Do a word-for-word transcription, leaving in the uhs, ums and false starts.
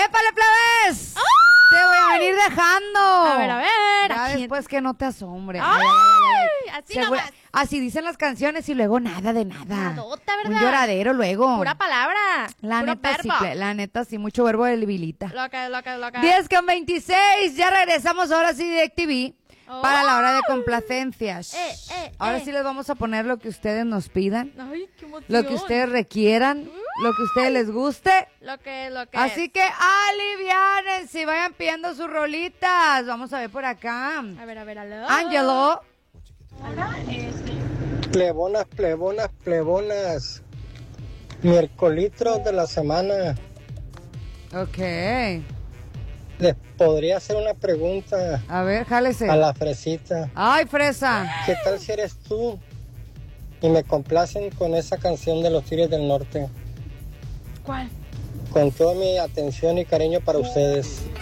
¡Épale, plebes! ¡Ay! Te voy a venir dejando. A ver, a ver. Ya ¿a después que no te asombre. ¡Ay! Ay, ay, ay, ay. Así Segura- nomás. Así dicen las canciones y luego nada de nada. Nadota, ¿verdad? Un lloradero luego. Pura palabra. La puro neta sí, verbo. ple- la neta sí, mucho verbo debilita. Loca, loca, loca. diez con veintiséis, ya regresamos ahora sí de DirecTV Oh. para la hora de complacencias. Eh, eh, ahora eh. sí les vamos a poner lo que ustedes nos pidan, Ay, qué emoción. lo que ustedes requieran, lo que a ustedes les guste. Lo que, lo que. Así que aliviánense y vayan pidiendo sus rolitas. Vamos a ver por acá. A ver, a ver, aló. Ángelo. Plebonas, plebonas, plebonas. Miércolitros de la semana. Ok. Les podría hacer una pregunta A ver, jálese. a la fresita. Ay, fresa. ¿Qué tal si eres tú? Y me complacen con esa canción de los Tigres del Norte. ¿Cuál? Con toda mi atención y cariño para ustedes.